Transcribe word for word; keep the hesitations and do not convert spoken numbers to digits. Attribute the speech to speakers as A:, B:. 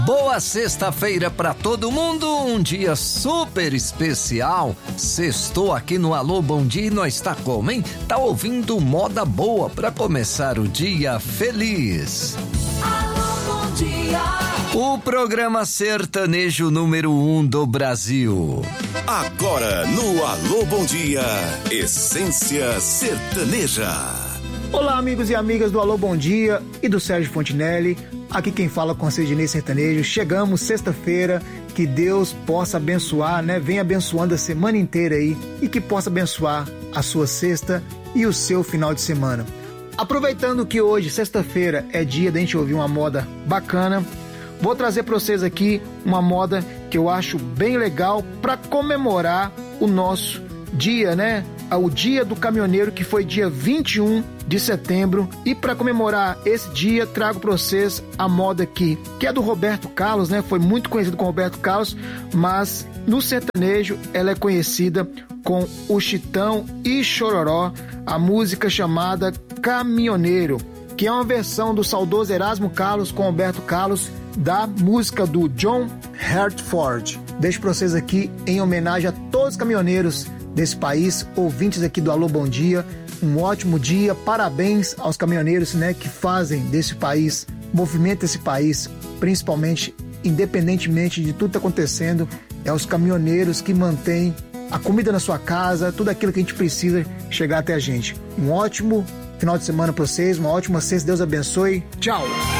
A: Boa sexta-feira pra todo mundo, um dia super especial. Sextou aqui no Alô Bom Dia e nós tá como, hein? Tá ouvindo moda boa pra começar o dia feliz.
B: Alô Bom Dia.
A: O programa sertanejo número um do Brasil.
C: Agora no Alô Bom Dia, Essência Sertaneja.
D: Olá, amigos e amigas do Alô Bom Dia e do Sérgio Fontinelli. Aqui quem fala com a Sidney Sertanejo. Chegamos sexta-feira, que Deus possa abençoar, né? Vem abençoando a semana inteira aí e que possa abençoar a sua sexta e o seu final de semana. Aproveitando que hoje, sexta-feira, é dia da gente ouvir uma moda bacana, vou trazer para vocês aqui uma moda que eu acho bem legal para comemorar o nosso dia, né? O dia do caminhoneiro, que foi dia vinte e um de setembro. E para comemorar esse dia, trago para vocês a moda aqui, que é do Roberto Carlos, né? Foi muito conhecido com Roberto Carlos, mas no sertanejo ela é conhecida com o Chitão e Chororó, a música chamada Caminhoneiro, que é uma versão do saudoso Erasmo Carlos com Roberto Carlos, da música do John Hertford. Deixo para vocês aqui em homenagem a todos os caminhoneiros desse país, ouvintes aqui do Alô Bom Dia. Um ótimo dia, parabéns aos caminhoneiros, né, que fazem desse país, movimentam esse país, principalmente, independentemente de tudo que está acontecendo, é os caminhoneiros que mantêm a comida na sua casa, tudo aquilo que a gente precisa chegar até a gente. Um ótimo final de semana para vocês, uma ótima sexta, Deus abençoe, tchau!